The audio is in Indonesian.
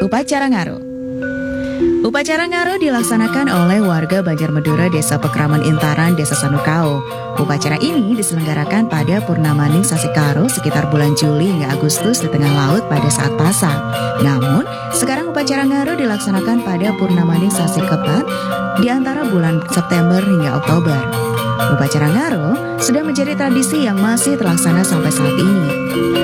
Upacara Ngaro. Upacara Ngaro dilaksanakan oleh warga Banjarmadura Desa Pekraman Intaran, Desa Sanukau. Upacara ini diselenggarakan pada Purnamaning Sasi Karo sekitar bulan Juli hingga Agustus di tengah laut pada saat pasang. Namun, sekarang upacara Ngaro dilaksanakan pada Purnamaning Sasi Kepat di antara bulan September hingga Oktober. Upacara Ngaro sudah menjadi tradisi yang masih terlaksana sampai saat ini.